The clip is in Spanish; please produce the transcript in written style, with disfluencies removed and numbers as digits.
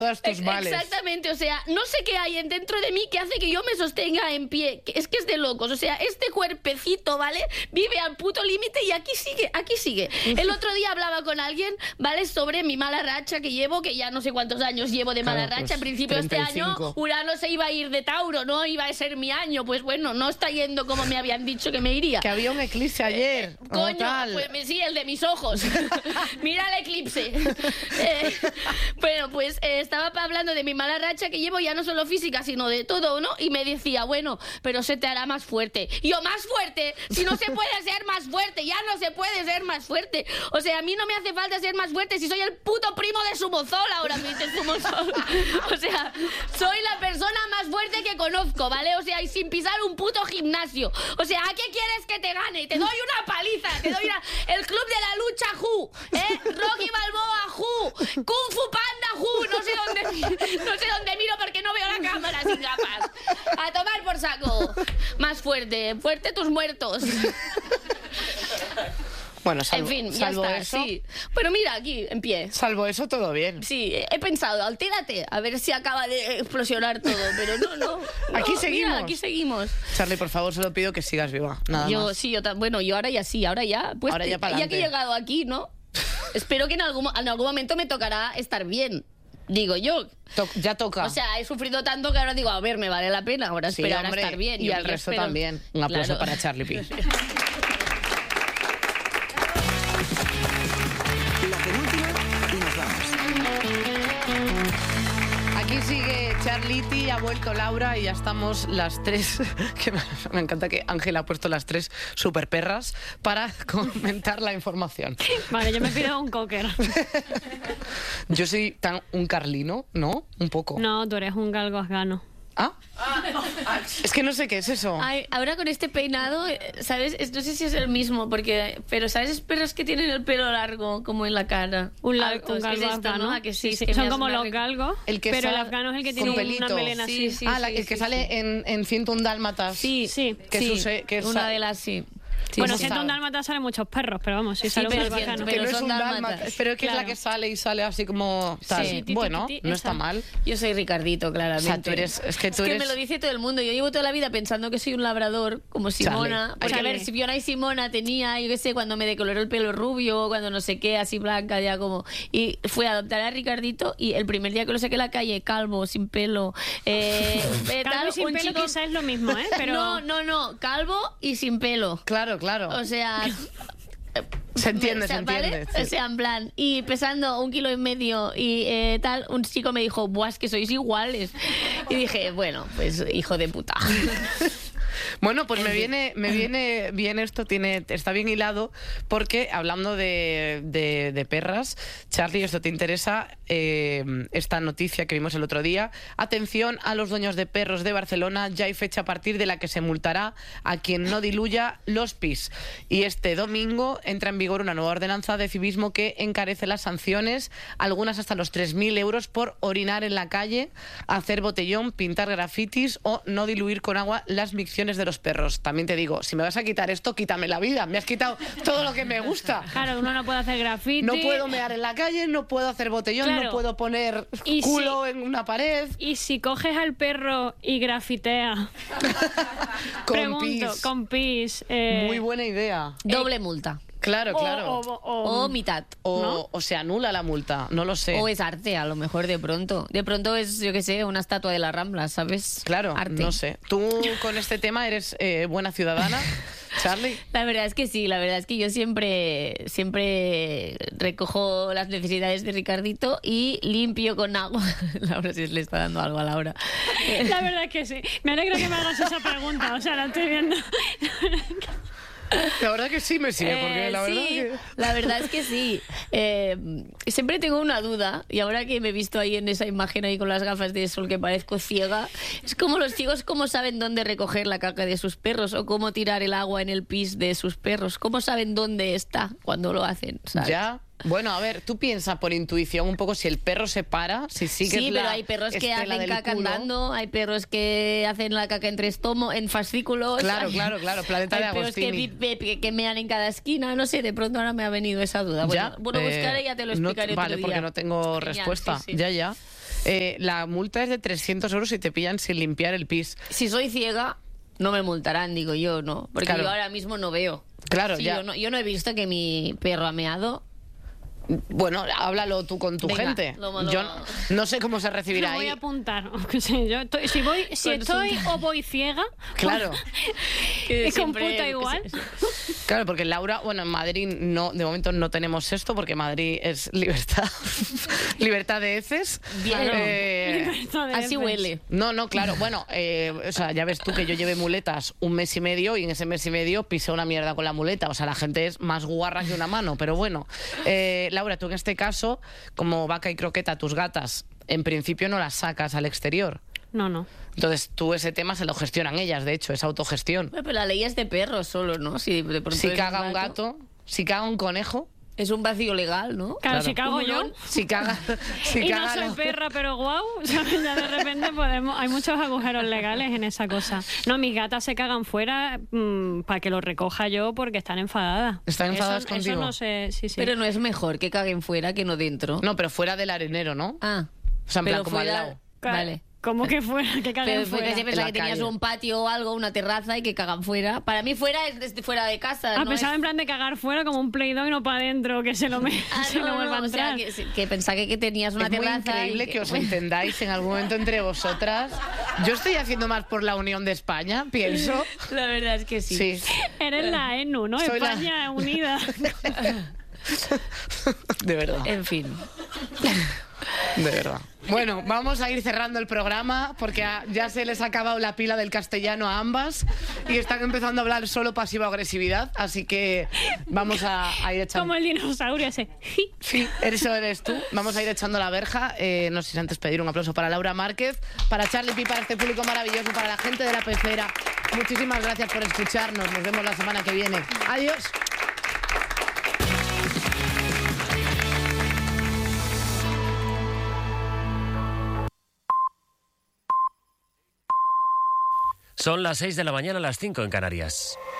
todos tus males. Exactamente, o sea, no sé qué hay dentro de mí que hace que yo me sostenga en pie. Es que es de locos, o sea, este cuerpecito, ¿vale? Vive al puto límite y aquí sigue, aquí sigue. El otro día hablaba con alguien, ¿vale? Sobre mi mala racha que llevo, que ya no sé cuántos años llevo de mala racha. Pues, En principio 35. este año Urano se iba a ir de Tauro, no iba a ser mi año. Pues bueno, no está yendo como me habían dicho que me iría. Que había un eclipse ayer. Coño, tal. pues sí, el de mis ojos. Mira el eclipse. Bueno, pues estaba hablando de mi mala racha que llevo, ya no solo física, sino de todo, ¿no? Y me decía, bueno, pero se te hará más fuerte. Y yo, ¿más fuerte? Si no se puede ser más fuerte, ya no se puede ser más fuerte. O sea, a mí no me hace falta ser más fuerte si soy el puto primo de Sumozol ahora mismo. O sea, soy la persona más fuerte que conozco, ¿vale? O sea, y sin pisar un puto gimnasio. O sea, ¿a qué quieres que te gane? Te doy una paliza, te doy el club de la lucha Who, Rocky Balboa Who, Kung Fu Panda Who, no sé dónde miro porque no veo la cámara sin gafas. A tomar por saco. Más fuerte, fuerte tus muertos. Bueno, En fin, ya está, eso, sí. Pero mira, aquí, en pie. Salvo eso, todo bien. Sí, he pensado, altérate, a ver si acaba de explosionar todo, pero no. Aquí No, seguimos. mira, aquí seguimos. Charlie, por favor, solo pido que sigas viva. Nada más. Sí, bueno, yo ahora ya sí, ahora ya. Pues Ahora ya ya que pa'lante. he llegado aquí, ¿no? Espero que en algún momento me tocará estar bien. Digo yo. Ya toca. O sea, he sufrido tanto que ahora digo, a ver, me vale la pena ahora Sí, esperar hombre, a estar bien. y Yo al resto espero- también. Un aplauso Claro. para Charlie P. La penúltima y nos vamos. Aquí sigue Charliti, ha vuelto Laura y ya estamos las tres, que me encanta que Ángela ha puesto las tres super perras para comentar la información. Vale, yo me pido un cocker. Yo soy un carlino, ¿no? Un poco. No, tú eres un galgo afgano. ¿Ah? Es que no sé qué es eso. Ay, ahora con este peinado, ¿sabes? No sé si es el mismo, pero ¿sabes? Es perros que tienen el pelo largo, como en la cara. Un Alto, es que galgo es esto, afgano. ¿no? ¿A que sí? Sí, Es que son me como hace los una galgos, El que pero el sale afgano es el que con tiene una pelito. melena Sí, así. sí. El que sale en 101 Dálmatas. Sí, Sí. Que sí, que es una de las sí. Sí, Bueno, sí. siento un dálmata salen muchos perros, pero vamos, si sale un pero galgo siento- afgano. Que pero no es son un dálmatas. dálmata, pero que es la Claro. que sale y sale así como tal. Sí. Bueno, Ti, no esa. está mal. Yo soy Ricardito, O claramente. sea, tú eres... Es que tú eres... me lo dice todo el mundo. Yo llevo toda la vida pensando que soy un labrador, como Simona. Charlie. Porque, a Charlie. ver, si Fiona y Simona tenía, yo qué sé, cuando me decoloró el pelo rubio, cuando no sé qué, así blanca, ya como... Y fui a adoptar a Ricardito y el primer día que lo saqué a la calle, calvo, sin pelo... Calvo y sin un pelo chico- quizás es lo mismo, ¿eh? Pero... No, calvo y sin pelo. Claro, claro. O sea... Se entiende, o sea, se ¿vale? entiende. Sí. O sea, en plan, y pesando 1,5 kilos y tal, un chico me dijo, buah, es que sois iguales. Y dije, bueno, pues hijo de puta. Bueno, pues me viene bien esto, está bien hilado, porque hablando de perras, Charlie, esto te interesa, esta noticia que vimos el otro día. Atención a los dueños de perros de Barcelona, ya hay fecha a partir de la que se multará a quien no diluya los pis. Y este domingo entra en vigor una nueva ordenanza de civismo que encarece las sanciones, algunas hasta los 3.000 euros por orinar en la calle, hacer botellón, pintar grafitis o no diluir con agua las micciones de los perros. También te digo, si me vas a quitar esto, quítame la vida. Me has quitado todo lo que me gusta. Claro, uno no puede hacer graffiti. No puedo mear en la calle, no puedo hacer botellón, Claro. no puedo poner Y culo en una pared. Y si coges al perro y grafitea, Con pregunto, pis. con pis... Muy buena idea. Doble multa. Claro, claro. O mitad. O se anula la multa, no lo sé. O es arte, a lo mejor de pronto. De pronto es, yo qué sé, una estatua de la Rambla, ¿sabes? Claro, Arte. no sé. ¿Tú con este tema eres buena ciudadana, Charlie? La verdad es que sí, la verdad es que yo siempre recojo las necesidades de Ricardito y limpio con agua. Laura, si le está dando algo a Laura. La verdad es que sí. Me alegra que me hagas esa pregunta. O sea, la estoy viendo. La verdad que sí me sigue, porque la verdad sí, que... la verdad es que sí. Siempre tengo una duda, y ahora que me he visto ahí en esa imagen ahí con las gafas de sol que parezco ciega, es como los ciegos cómo saben dónde recoger la caca de sus perros o cómo tirar el agua en el pis de sus perros, cómo saben dónde está cuando lo hacen, ¿sabes? Ya. Bueno, a ver, tú piensas por intuición un poco si el perro se para, si sigues Sí, la pero hay perros que estela hacen del caca culo. andando, hay perros que hacen la caca en fascículos. Claro, hay- claro, planeta de Hay perros Agostini. que mean en cada esquina, no sé, de pronto ahora me ha venido esa duda. Bueno, Ya, bueno, buscaré y ya te lo explicaré Vale, otro día. porque no tengo Genial, respuesta. sí, sí. Ya. La multa es de 300 euros si te pillan sin limpiar el pis. Si soy ciega, no me multarán, digo yo, ¿no? Porque Claro. yo ahora mismo no veo. Claro, Sí, ya. yo no he visto que mi perro ha meado. Bueno, háblalo tú con tu Venga, gente. lo- Yo no sé cómo se recibirá Lo voy ahí. a apuntar. Sí, yo si estoy o voy ciega, Claro. Que ¿Y siempre- computa igual? Claro, porque Laura, bueno, en Madrid no, de momento no tenemos esto porque Madrid es libertad, libertad de heces. Bien. Libertad de Así heces. huele. No, claro, bueno, o sea, ya ves tú que yo llevé muletas un mes y medio y en ese mes y medio pisé una mierda con la muleta. O sea, la gente es más guarra que una mano, pero bueno. Laura, tú en este caso, como Vaca y Croqueta, tus gatas, en principio no las sacas al exterior. No. Entonces tú ese tema se lo gestionan ellas, de hecho, es autogestión. Pero la ley es de perros solo, ¿no? Si de pronto Si es caga un gato, si caga un conejo, es un vacío legal, ¿no? Claro, si cago Un yo melón. si caga... Si y no caga soy la- perra, pero guau, ¿sabes? Ya de repente hay muchos agujeros legales en esa cosa. No, mis gatas se cagan fuera para que lo recoja yo porque están enfadadas. ¿Están enfadadas Eso contigo? no sé, sí. Pero no es mejor que caguen fuera que no dentro. No, pero fuera del arenero, ¿no? Ah. O sea, en pero plan como al fuera- lado. Vale. Como que fuera, que caguen Pero fuera. porque se pensaba la que tenías calle. un patio o algo, una terraza y que cagan fuera. Para mí fuera es desde fuera de casa. no Pensaba es- en plan de cagar fuera como un Play-Doh y no para adentro, que se lo, Ah, se no, lo vuelva a o sea, entrar. que pensaba que tenías una Es muy terraza. increíble y que os entendáis en algún momento entre vosotras. Yo estoy haciendo más por la unión de España, pienso. La verdad es que sí. Sí. Eres la ENU, ¿no? Soy la- España unida. De verdad, En fin. de verdad. Bueno, vamos a ir cerrando el programa porque ya se les ha acabado la pila del castellano a ambas y están empezando a hablar solo pasivo-agresividad, así que vamos a ir echando... Como el dinosaurio ese. Sí, eso eres tú. Vamos a ir echando la verja. No sé si antes pedir un aplauso para Laura Márquez, para Charlie Pi, para este público maravilloso, para la gente de La Pecera. Muchísimas gracias por escucharnos. Nos vemos la semana que viene. Adiós. Son las 6 de la mañana, las 5 en Canarias.